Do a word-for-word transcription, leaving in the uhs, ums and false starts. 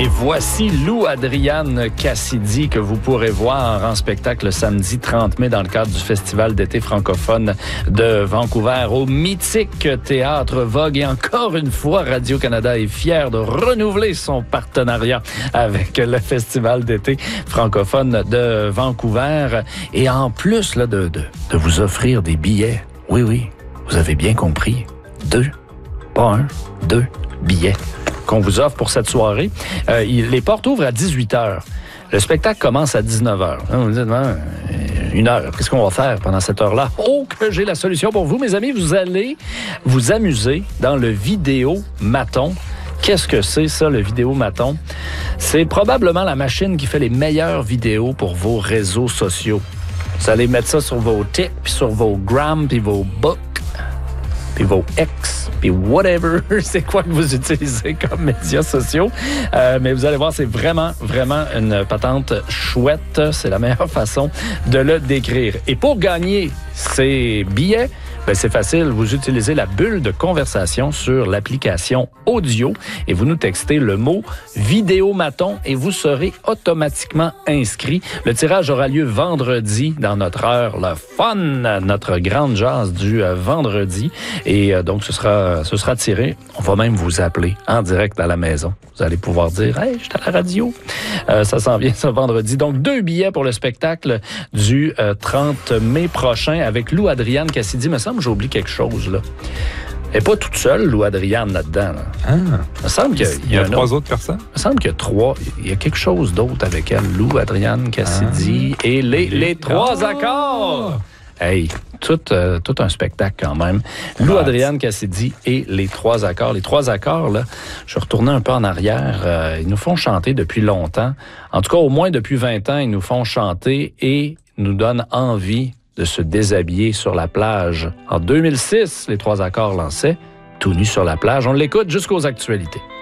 Et voici Lou Adriane Cassidy que vous pourrez voir en spectacle le samedi trente mai dans le cadre du Festival d'été francophone de Vancouver au mythique Théâtre Vogue. Et encore une fois, Radio-Canada est fier de renouveler son partenariat avec le Festival d'été francophone de Vancouver. Et en plus là, de, de, de vous offrir des billets, oui, oui, vous avez bien compris, deux, pas un, deux billets qu'on vous offre pour cette soirée. Euh, il, les portes ouvrent à dix-huit heures. Le spectacle commence à dix-neuf heures. Vous dites, hein, une heure, qu'est-ce qu'on va faire pendant cette heure-là? Oh, que j'ai la solution pour vous, mes amis. Vous allez vous amuser dans le Vidéomaton. Qu'est-ce que c'est, ça, le Vidéomaton? C'est probablement la machine qui fait les meilleures vidéos pour vos réseaux sociaux. Vous allez mettre ça sur vos tics, puis sur vos grams, puis vos books, puis vos ex, puis whatever, c'est quoi que vous utilisez comme médias sociaux. Euh, mais vous allez voir, c'est vraiment, vraiment une patente chouette. C'est la meilleure façon de le décrire. Et pour gagner ces billets, ben c'est facile. Vous utilisez la bulle de conversation sur l'application audio et vous nous textez le mot Vidéomaton et vous serez automatiquement inscrit. Le tirage aura lieu vendredi dans notre heure, le fun, notre grande jazz du euh, vendredi. Et euh, donc, ce sera, ce sera tiré. On va même vous appeler en direct à la maison. Vous allez pouvoir dire « Hey, je suis à la radio ». Euh, ça s'en vient ce vendredi. Donc, deux billets pour le spectacle du euh, trente mai prochain avec Lou Adriane Cassidy. Me semble que j'ai oublié quelque chose, là. Elle n'est pas toute seule, Lou Adriane, là-dedans. Là. Ah. Il me semble qu'il y a, il y a, il y a trois autre. autres personnes? Il me semble qu'il y a trois. Il y a quelque chose d'autre avec elle. Lou Adriane Cassidy ah. et les, les, les trois oh. accords. Hey, tout, euh, tout un spectacle quand même. Lou Adriane Cassidy et les trois accords. Les trois accords, là, je retournais un peu en arrière. Euh, ils nous font chanter depuis longtemps. En tout cas, au moins depuis vingt ans, ils nous font chanter et nous donnent envie de se déshabiller sur la plage. En deux mille six, les trois accords lançaient Tout nu sur la plage. On l'écoute jusqu'aux actualités.